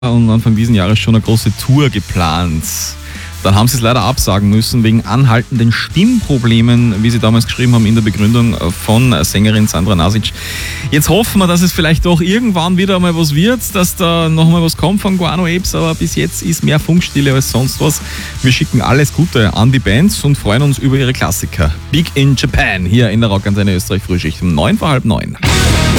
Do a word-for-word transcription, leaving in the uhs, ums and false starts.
und Anfang dieses Jahres schon eine große Tour geplant. Dann haben sie es leider absagen müssen wegen anhaltenden Stimmproblemen, wie sie damals geschrieben haben in der Begründung von Sängerin Sandra Nasic. Jetzt hoffen wir, dass es vielleicht doch irgendwann wieder mal was wird, dass da nochmal was kommt von Guano Apes, aber bis jetzt ist mehr Funkstille als sonst was. Wir schicken alles Gute an die Bands und freuen uns über ihre Klassiker. Big in Japan, hier in der Rockantenne Österreich Frühschicht um neun vor halb neun.